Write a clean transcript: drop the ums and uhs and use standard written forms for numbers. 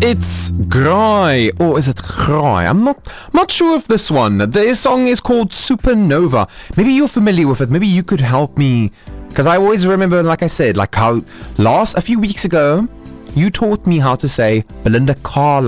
It's Graai, or is it Graai? I'm not sure of this one. The song is called Supernova. Maybe you're familiar with it. Maybe you could help me, because I always remember, like I said, like how a few weeks ago, you taught me how to say Belinda Carlisle.